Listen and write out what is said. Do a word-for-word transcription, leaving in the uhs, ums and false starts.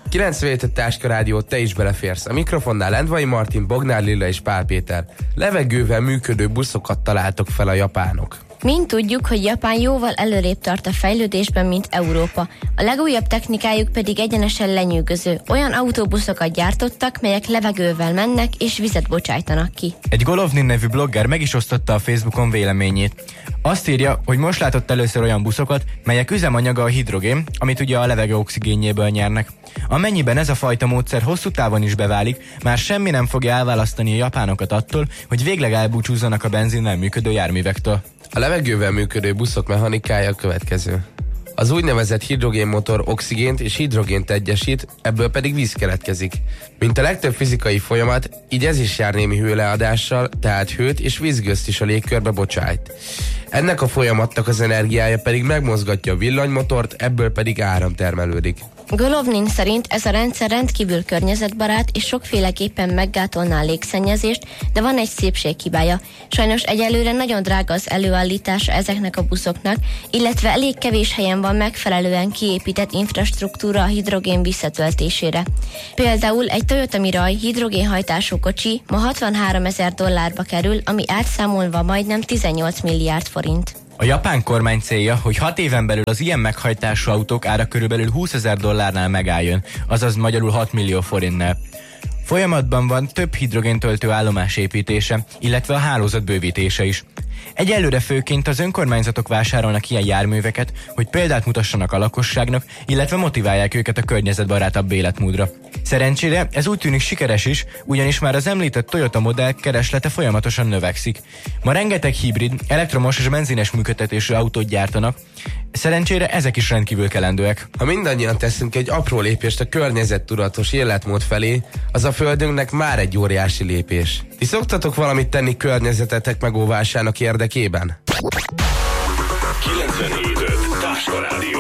kilencvenhét Táska Rádió, te is beleférsz. A mikrofonnál Lendvai Martin, Bognár Lilla és Pál Péter. Levegővel működő buszokat találtok fel a japánok. Mind tudjuk, hogy Japán jóval előrébb tart a fejlődésben, mint Európa. A legújabb technikájuk pedig egyenesen lenyűgöző. Olyan autóbuszokat gyártottak, melyek levegővel mennek és vizet bocsájtanak ki. Egy Golovnin nevű blogger meg is osztotta a Facebookon véleményét. Azt írja, hogy most látott először olyan buszokat, melyek üzemanyaga a hidrogén, amit ugye a levegő oxigénjéből nyernek. Amennyiben ez a fajta módszer hosszú távon is beválik, már semmi nem fogja elválasztani a japánokat attól, hogy végleg elbúcsúzzanak a benzinnel működő járművektől. A levegővel működő buszok mechanikája a következő. Az úgynevezett hidrogénmotor oxigént és hidrogént egyesít, ebből pedig víz keletkezik. Mint a legtöbb fizikai folyamat, így ez is jár némi hőleadással, tehát hőt és vízgőzt is a légkörbe bocsájt. Ennek a folyamatnak az energiája pedig megmozgatja a villanymotort, ebből pedig áram termelődik. Golovnin szerint ez a rendszer rendkívül környezetbarát és sokféleképpen meggátolná a légszennyezést, de van egy szépséghibája. Sajnos egyelőre nagyon drága az előállítása ezeknek a buszoknak, illetve elég kevés helyen van megfelelően kiépített infrastruktúra a hidrogén visszatöltésére. Például egy Toyota Mirai hidrogénhajtású kocsi ma hatvanháromezer dollárba kerül, ami átszámolva majdnem tizennyolc milliárd forint. A japán kormány célja, hogy hat éven belül az ilyen meghajtású autók ára körülbelül húszezer dollárnál megálljon, azaz magyarul hat millió forintnál. Folyamatban van több hidrogéntöltő állomás építése, illetve a hálózat bővítése is. Egyelőre főként az önkormányzatok vásárolnak ilyen járműveket, hogy példát mutassanak a lakosságnak, illetve motiválják őket a környezetbarátabb életmódra. Szerencsére ez úgy tűnik sikeres is, ugyanis már az említett Toyota modell kereslete folyamatosan növekszik. Ma rengeteg hibrid, elektromos és benzines működtetésű autót gyártanak, szerencsére ezek is rendkívül kelendőek. Ha mindannyian teszünk egy apró lépést a környezettudatos életmód felé, az a földünknek már egy óriási lépés. Ti szoktatok valamit tenni környezetetek megóvásának érdekében? kilencvenhét Táska Rádió.